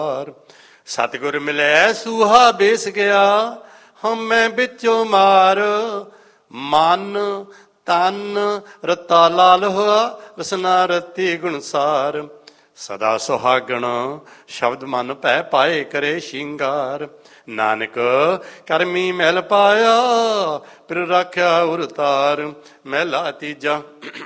ਸਤਿਗੁਰ ਮਿਲੈ ਸੂਹਾ ਬੇਸ ਗਿਆ, ਹਉਮੈ ਵਿੱਚੋਂ ਮਾਰ। ਮਨ ਤਨ ਰਤਾ ਲਾਲ ਹੋਆ, ਰਸਨਾ ਰਤੀ ਗੁਣਸਾਰ। ਸਦਾ ਸੁਹਾਗਣ ਸ਼ਬਦ ਮਨ ਭੈ ਪਾਏ, ਕਰੇ ਸ਼ਿੰਗਾਰ। ਨਾਨਕ ਕਰਮੀ ਮੈਲ ਪਾਇਆ, ਫਿਰ ਰਾਖਿਆ ਉਰਤਾਰ। ਮਹਿਲਾ ਤੀਜਾ।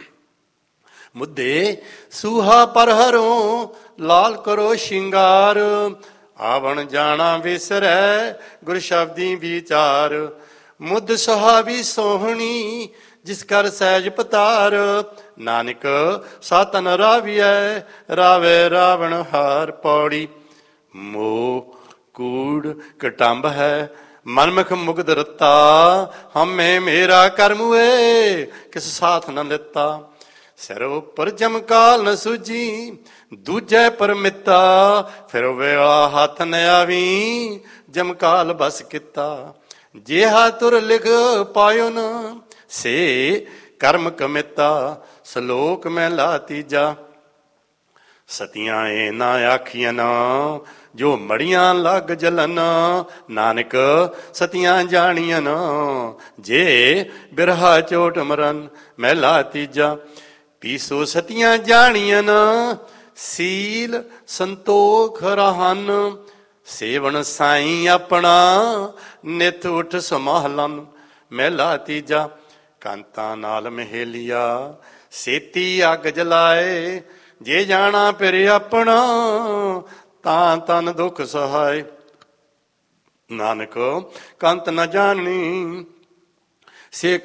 ਮੁੱਦੇ ਸੂਹਾ ਪਰ ਹਰੋਂ, ਲਾਲ ਕਰੋ ਸ਼ਿੰਗਾਰ। ਆਵਣ ਜਾਣਾ ਵਿਸਰੈ, ਗੁਰ ਸ਼ਬਦੀ ਵਿਚਾਰ। ਮੁੱਦ ਸੁਹਾਵੀ ਸੋਹਣੀ, ਜਿਸ ਕਰ ਸਹਿਜ ਪਤਾਰ। ਨਾਨਕ ਸਾਤਨ ਰਾਵੀਐ, ਰਾਵੇ ਰਾਵਣ ਹਾਰ। ਪੌੜੀ। ਮੋਹ ਕੂੜ ਕਟੰਬ ਹੈ, ਮਨਮੁਖ ਮੁਗਧ ਰਤਾ। ਹਮੇ ਮੇਰਾ ਕਰਮੁਏ, ਕਿਸ ਸਾਥ ਨ ਲਿੱਤਾ। ਸਿਰ ਉੱਪਰ ਜਮਕਾਲ ਨ ਸੂਝੀ, ਦੂਜੈ ਪਰਮਿੱਤਾ। ਫਿਰ ਵੇਲਾ ਹੱਥ ਨ ਆਵੀ, ਜਮਕਾਲ ਬਸ ਕੀਤਾ। ਜਿਹਾ ਤੁਰ ਲਿਖ ਪਾਇਓ ਨ, ਸੇ ਕਰਮ ਕਮਿਤਾ। ਸਲੋਕ ਮਹਿਲਾ ਤੀਜਾ। ਸਤੀਆਂ ਏ ਨਾ ਆਖੀਆਂ ਨਾ, ਜੋ ਮੜੀਆਂ ਲੱਗ ਜਲਨ। ਨਾਨਕ ਸਤੀਆਂ ਜਾਣੀਆਂ ਨਾ, ਜੇ ਬਿਰਹਾ ਚੋਟ ਮਰਨ। ਮਹਿਲਾ ਤੀਜਾ। ਪੀਸੋ ਸਤੀਆਂ ਜਾਣੀਆਂ ਨਾ, ਸੀਲ ਸੰਤੋਖ ਰਹਨ। ਸੇਵਨ ਸਾਈਂ ਆਪਣਾ, ਨਿਤ ਉਠ ਸਮਾਹਲਨ। ਮਹਿਲਾ ਤੀਜਾ। ਕਾਂਤਾਂ ਨਾਲ ਮਹੇਲੀਆ, ਸੇਤੀ ਅੱਗ ਜਲਾਏ। ਜੇ ਜਾਣਾ ਫਿਰ ਆਪਣਾ, ਤਾਂ ਤਨ ਦੁੱਖ ਸਹਾਏ। ਨਾਨਕ ਕੰਤ ਨ ਜਾਣਨੀ, ਸੇ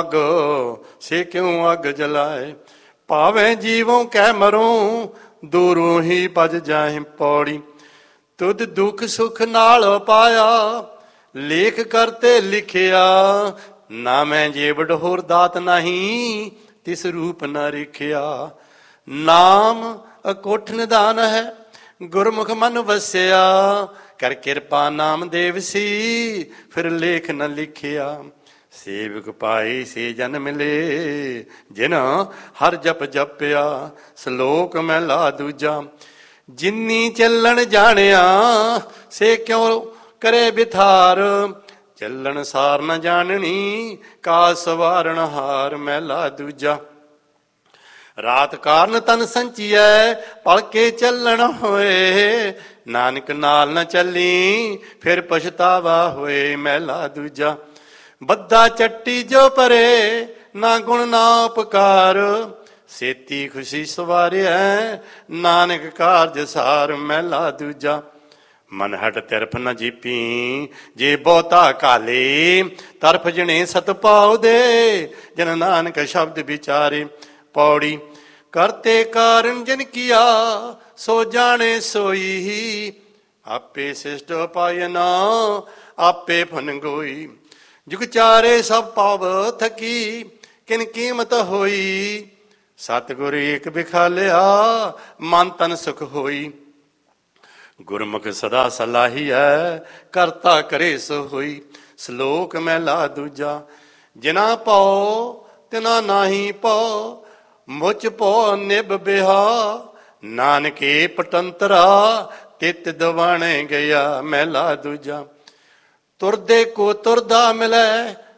ਕਿਉਂ ਅੱਗ ਜਲਾਏ। ਭਾਵੇਂ ਜੀਵੋਂ ਕਹਿ ਮਰੋਂ, ਦੂਰੋਂ ਹੀ ਭਜ ਜਾਏ। ਪੌੜੀ। ਤੁਧ ਦੁੱਖ ਸੁਖ ਨਾਲ ਪਾਇਆ, ਲੇਖ ਕਰਤੇ ਲਿਖਿਆ। ਨਾ ਮੈਂ ਜੇਵੜ ਹੋਰ ਦਾਤ ਨਹੀਂ, ਤਿਸ ਰੂਪ ਨ ਰਿਖਿਆ। ਨਾਮ ਅਕੋਠ ਨਿਧਾਨ ਹੈ, ਗੁਰਮੁਖ ਮਨ ਵਸਿਆ। ਕਰ ਕਿਰਪਾ ਨਾਮ ਦੇਵ ਸੀ, ਫਿਰ ਲੇਖ ਨ ਲਿਖਿਆ। ਸੇਵਕ ਪਾਈ ਸੇ ਜਨ ਮਿਲੇ, ਜਿਨ ਹਰ ਜਪ ਜਪਿਆ। ਸਲੋਕ ਮਹਿਲਾ ਦੂਜਾ। ਜਿਨੀ ਚੱਲਣ ਜਾਣਿਆ, ਸੇ ਕਿਉਂ ਕਰੇ ਬਿਥਾਰ। ਚੱਲਣ ਸਾਰ ਨ ਜਾਣਨੀ, ਕਾ ਸਵਾਰਣ ਹਾਰ। ਮਹਿਲਾ ਦੂਜਾ। ਰਾਤ ਕਾਰਨ ਤਨ ਸੰਚੀਐ, ਭਲਕੇ ਚੱਲਣ ਹੋਏ। ਨਾਨਕ ਨਾਲ ਨ ਚੱਲੀ, ਫਿਰ ਪਛਤਾਵਾ ਹੋਏ। ਮਹਿਲਾ ਦੂਜਾ। ਬੱਧਾ ਚੱਟੀ ਜੋ ਪਰੇ, ਨਾ ਗੁਣ ਨਾ ਉਪਕਾਰ। ਸੇਤੀ ਖੁਸ਼ੀ ਸਵਾਰਿਐ, ਨਾਨਕ ਕਾਰਜ ਸਾਰ। ਮਹਿਲਾ ਦੂਜਾ। ਮਨ ਹਟ ਤਿਰਫ ਨ ਜੀਪੀ, ਜੇ ਬਹੁਤਾ ਕਾਲੇ। ਤਰਫ ਜਣੇ ਸਤ ਪਾਉ ਦੇ, ਜਨ ਨਾਨਕ ਸ਼ਬਦ ਵਿਚਾਰੇ। ਪੌੜੀ। ਕਰਤੇ ਕਾਰਨ ਜਿਨ ਕੀਆ, ਸੋ ਜਾਣੇ ਸੋਈ। ਆਪੇ ਸਿਸ਼ਟ ਪਾਇ ਨਾ, ਆਪੇ ਫਨ ਗੋਈ। ਜੁਗ ਚਾਰੇ ਸਭ ਪਾਵ ਥਕੀ, ਕਿਨ ਕੀਮਤ ਹੋਈ। ਸਤਿਗੁਰ ਏਕ ਬਿਖਾਲਿਆ, ਮਨ ਤਨ ਸੁਖ ਹੋਈ। ਗੁਰਮੁਖ ਸਦਾ ਸਲਾਹੀਐ, ਕਰਤਾ ਕਰੇ ਸੋ ਹੋਈ। ਸਲੋਕ ਮਹਿਲਾ ਦੂਜਾ। ਜਿਨਾ ਪਉ ਤਿਨਾ ਨਾਹੀ ਪਉ, ਮੁਚ ਪਉ ਨਿਭ ਬਿਹਾ। ਨਾਨਕੇ ਪਟੰਤਰਾ, ਤਿਤ ਦਵਾਣੇ ਗਿਆ। ਮਹਿਲਾ ਦੂਜਾ। ਤੁਰਦੇ ਕੋ ਤੁਰਦਾ ਮਿਲੈ,